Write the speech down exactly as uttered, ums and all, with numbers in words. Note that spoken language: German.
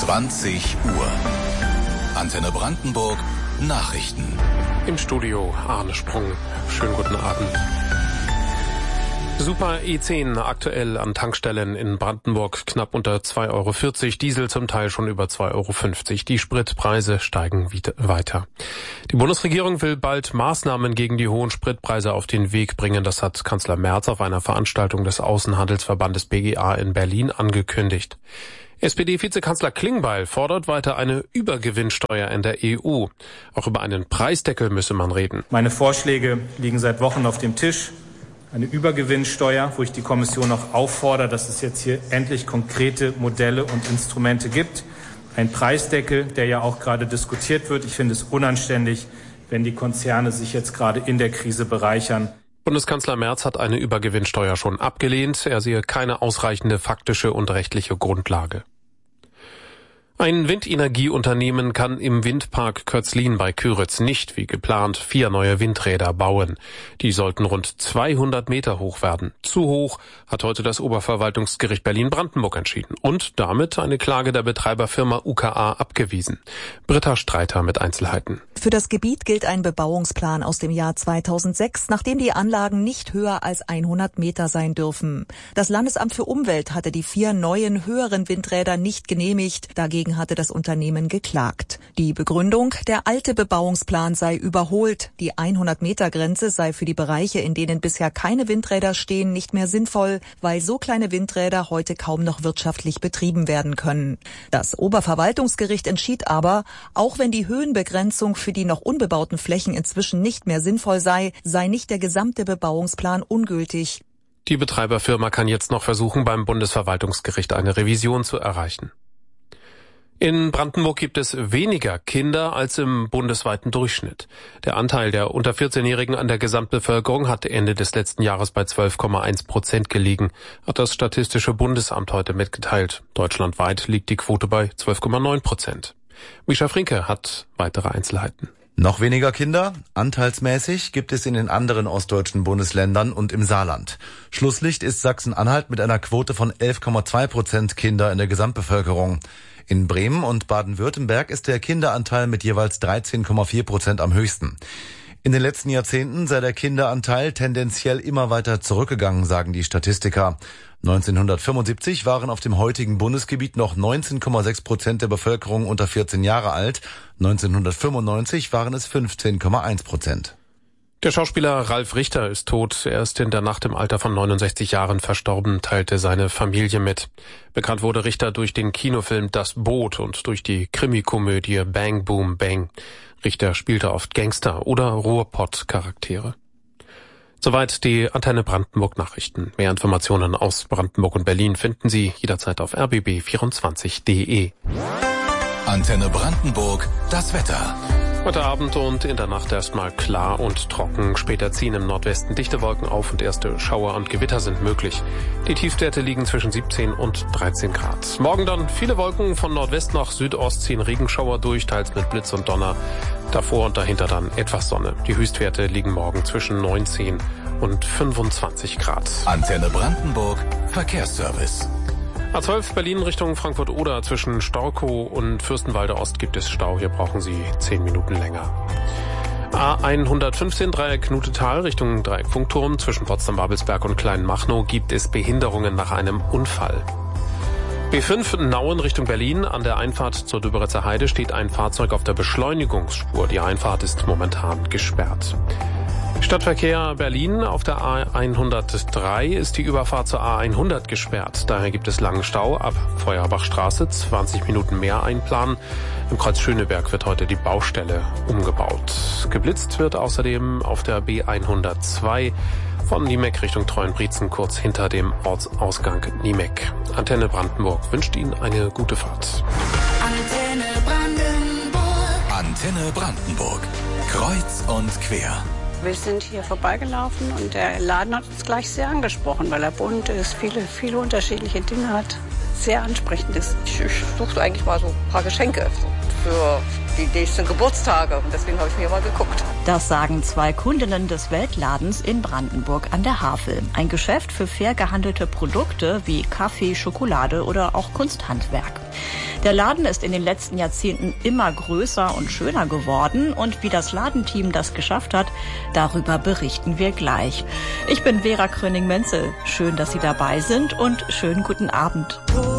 zwanzig Uhr. Antenne Brandenburg Nachrichten. Im Studio Arne Sprung. Schönen guten Abend. Super E zehn aktuell an Tankstellen in Brandenburg knapp unter zwei Euro vierzig, Diesel zum Teil schon über zwei Euro fünfzig. Die Spritpreise steigen weiter. Die Bundesregierung will bald Maßnahmen gegen die hohen Spritpreise auf den Weg bringen. Das hat Kanzler Merz auf einer Veranstaltung des Außenhandelsverbandes B G A in Berlin angekündigt. S P D-Vizekanzler Klingbeil fordert weiter eine Übergewinnsteuer in der E U. Auch über einen Preisdeckel müsse man reden. Meine Vorschläge liegen seit Wochen auf dem Tisch. Eine Übergewinnsteuer, wo ich die Kommission auch auffordere, dass es jetzt hier endlich konkrete Modelle und Instrumente gibt. Ein Preisdeckel, der ja auch gerade diskutiert wird. Ich finde es unanständig, wenn die Konzerne sich jetzt gerade in der Krise bereichern. Bundeskanzler Merz hat eine Übergewinnsteuer schon abgelehnt. Er sehe keine ausreichende faktische und rechtliche Grundlage. Ein Windenergieunternehmen kann im Windpark Kötzlin bei Küritz nicht, wie geplant, vier neue Windräder bauen. Die sollten rund zweihundert Meter hoch werden. Zu hoch, hat heute das Oberverwaltungsgericht Berlin-Brandenburg entschieden und damit eine Klage der Betreiberfirma U K A abgewiesen. Britta Streiter mit Einzelheiten. Für das Gebiet gilt ein Bebauungsplan aus dem Jahr zweitausendsechs, nachdem die Anlagen nicht höher als hundert Meter sein dürfen. Das Landesamt für Umwelt hatte die vier neuen höheren Windräder nicht genehmigt. Dagegen hatte das Unternehmen geklagt. Die Begründung: Der alte Bebauungsplan sei überholt. Die hundert Meter Grenze sei für die Bereiche, in denen bisher keine Windräder stehen, nicht mehr sinnvoll, weil so kleine Windräder heute kaum noch wirtschaftlich betrieben werden können. Das Oberverwaltungsgericht entschied aber, auch wenn die Höhenbegrenzung für die noch unbebauten Flächen inzwischen nicht mehr sinnvoll sei, sei nicht der gesamte Bebauungsplan ungültig. Die Betreiberfirma kann jetzt noch versuchen, beim Bundesverwaltungsgericht eine Revision zu erreichen. In Brandenburg gibt es weniger Kinder als im bundesweiten Durchschnitt. Der Anteil der unter vierzehnjährigen an der Gesamtbevölkerung hat Ende des letzten Jahres bei zwölf Komma eins Prozent gelegen, hat das Statistische Bundesamt heute mitgeteilt. Deutschlandweit liegt die Quote bei zwölf Komma neun Prozent. Mischa Frinke hat weitere Einzelheiten. Noch weniger Kinder? Anteilsmäßig gibt es in den anderen ostdeutschen Bundesländern und im Saarland. Schlusslicht ist Sachsen-Anhalt mit einer Quote von elf Komma zwei Prozent Kinder in der Gesamtbevölkerung. In Bremen und Baden-Württemberg ist der Kinderanteil mit jeweils dreizehn Komma vier Prozent am höchsten. In den letzten Jahrzehnten sei der Kinderanteil tendenziell immer weiter zurückgegangen, sagen die Statistiker. neunzehnhundertfünfundsiebzig waren auf dem heutigen Bundesgebiet noch neunzehn Komma sechs Prozent der Bevölkerung unter vierzehn Jahre alt. neunzehnhundertfünfundneunzig waren es fünfzehn Komma eins Prozent. Der Schauspieler Ralf Richter ist tot. Er ist in der Nacht im Alter von neunundsechzig Jahren verstorben, teilte seine Familie mit. Bekannt wurde Richter durch den Kinofilm Das Boot und durch die Krimikomödie Bang Boom Bang. Richter spielte oft Gangster- oder Ruhrpott-Charaktere. Soweit die Antenne Brandenburg Nachrichten. Mehr Informationen aus Brandenburg und Berlin finden Sie jederzeit auf r b b vierundzwanzig punkt d e. Antenne Brandenburg, das Wetter. Heute Abend und in der Nacht erstmal klar und trocken. Später ziehen im Nordwesten dichte Wolken auf und erste Schauer und Gewitter sind möglich. Die Tiefstwerte liegen zwischen siebzehn und dreizehn Grad. Morgen dann viele Wolken, von Nordwest nach Südost ziehen Regenschauer durch, teils mit Blitz und Donner. Davor und dahinter dann etwas Sonne. Die Höchstwerte liegen morgen zwischen neunzehn und fünfundzwanzig Grad. Antenne Brandenburg, Verkehrsservice. A zwölf Berlin Richtung Frankfurt-Oder, zwischen Storkow und Fürstenwalde Ost gibt es Stau. Hier brauchen Sie zehn Minuten länger. A hundertfünfzehn Dreieck Knutetal Richtung Dreieck-Funkturm, zwischen Potsdam-Babelsberg und Kleinmachnow gibt es Behinderungen nach einem Unfall. B fünf Nauen Richtung Berlin, an der Einfahrt zur Döberitzer Heide steht ein Fahrzeug auf der Beschleunigungsspur. Die Einfahrt ist momentan gesperrt. Stadtverkehr Berlin, auf der A hundertdrei ist die Überfahrt zur A hundert gesperrt. Daher gibt es langen Stau ab Feuerbachstraße, zwanzig Minuten mehr einplanen. Im Kreuz Schöneberg wird heute die Baustelle umgebaut. Geblitzt wird außerdem auf der B hundertzwei von Niemek Richtung Treuenbrietzen, kurz hinter dem Ortsausgang Niemek. Antenne Brandenburg wünscht Ihnen eine gute Fahrt. Antenne Brandenburg. Antenne Brandenburg. Kreuz und quer. Wir sind hier vorbeigelaufen und der Laden hat uns gleich sehr angesprochen, weil er bunt ist, viele, viele unterschiedliche Dinge hat, sehr ansprechend ist. Ich, ich suchte eigentlich mal so ein paar Geschenke für die nächsten Geburtstage und deswegen habe ich mir mal geguckt. Das sagen zwei Kundinnen des Weltladens in Brandenburg an der Havel. Ein Geschäft für fair gehandelte Produkte wie Kaffee, Schokolade oder auch Kunsthandwerk. Der Laden ist in den letzten Jahrzehnten immer größer und schöner geworden und wie das Ladenteam das geschafft hat, darüber berichten wir gleich. Ich bin Vera Kröning-Menzel. Schön, dass Sie dabei sind und schönen guten Abend.